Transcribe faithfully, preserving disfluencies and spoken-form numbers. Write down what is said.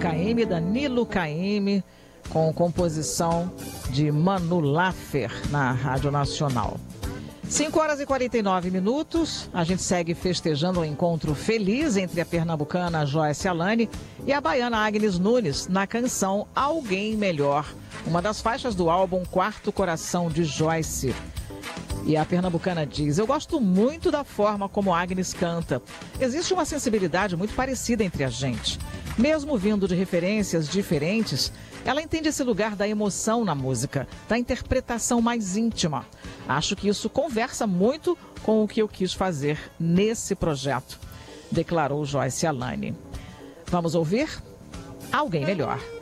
Caymmi, Danilo Caymmi, com composição de Manu Laffer na Rádio Nacional. cinco horas e quarenta e nove minutos, a gente segue festejando um encontro feliz entre a pernambucana Joyce Alane e a baiana Agnes Nunes na canção Alguém Melhor, uma das faixas do álbum Quarto Coração de Joyce. E a pernambucana diz: eu gosto muito da forma como Agnes canta. Existe uma sensibilidade muito parecida entre a gente. Mesmo vindo de referências diferentes, ela entende esse lugar da emoção na música, da interpretação mais íntima. Acho que isso conversa muito com o que eu quis fazer nesse projeto, declarou Joyce Alane. Vamos ouvir Alguém Melhor.